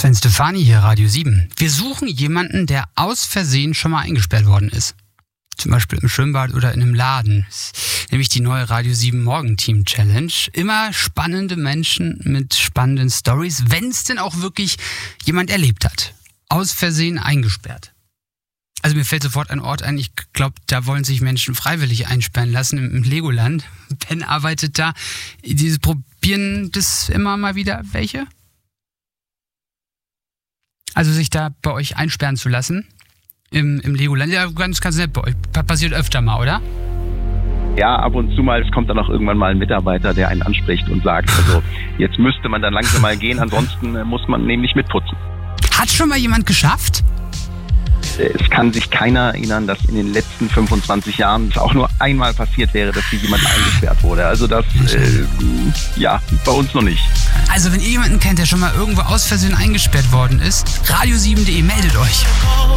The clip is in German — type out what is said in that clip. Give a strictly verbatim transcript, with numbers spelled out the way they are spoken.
Sven Stefani hier, Radio sieben. Wir suchen jemanden, der aus Versehen schon mal eingesperrt worden ist. Zum Beispiel im Schwimmbad oder in einem Laden. Nämlich die neue Radio sieben Morgenteam Challenge. Immer spannende Menschen mit spannenden Stories, wenn es denn auch wirklich jemand erlebt hat. Aus Versehen eingesperrt. Also mir fällt sofort ein Ort ein, ich glaube, da wollen sich Menschen freiwillig einsperren lassen, im Legoland. Ben arbeitet da. Diese probieren das immer mal wieder welche? Also sich da bei euch einsperren zu lassen im, im Legoland. Ja, ganz, ganz nett bei euch. Passiert öfter mal, oder? Ja, ab und zu mal, es kommt dann auch irgendwann mal ein Mitarbeiter, der einen anspricht und sagt, also jetzt müsste man dann langsam mal gehen, ansonsten muss man nämlich mitputzen. Hat schon mal jemand geschafft? Es kann sich keiner erinnern, dass in den letzten fünfundzwanzig Jahren es auch nur einmal passiert wäre, dass hier jemand eingesperrt wurde. Also das, äh, ja, bei uns noch nicht. Also wenn ihr jemanden kennt, der schon mal irgendwo aus Versehen eingesperrt worden ist, radio sieben punkt de, meldet euch.